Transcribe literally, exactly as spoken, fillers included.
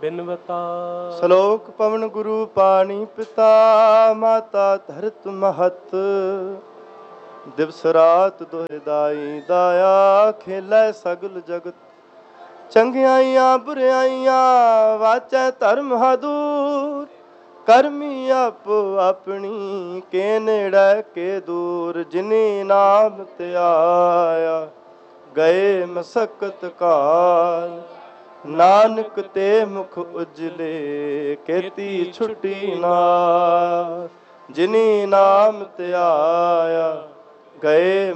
ਬਿਨਵਤਾ। ਸ਼ਲੋਕ ਪਵਨ ਗੁਰੂ ਪਾਣੀ ਪਿਤਾ, ਮਾਤਾ ਧਰਤ ਮਹਤ। ਦਿਵਸ ਰਾਤ ਦੋਹਿ ਦਾਈ ਦਾਇਆ, ਖੇਲੇ ਸਗਲ ਜਗਤ। ਚੰਗਿਆਈਆਂ ਬੁਰਿਆਈਆਂ ਵਾਚੈ ਧਰਮ ਹਦੂਰ। ਕਰਮੀ ਆਪੋ ਆਪਣੀ, ਕੇ ਨੇੜੇ ਕੇ ਦੂਰ। ਜਿਨੀ ਨਾਮ ਧਿਆਇਆ, ਗਏ ਮਸਕਤ ਕਾਲ। ਨਾਨਕ ਤੇ ਮੁਖ ਉਜਲੇ, ਕੀਤੀ ਛੁੱਟੀ ਨਾਲ। ਜਿਨੀ ਨਾਮ ਧਿਆਇਆ, ਗਏ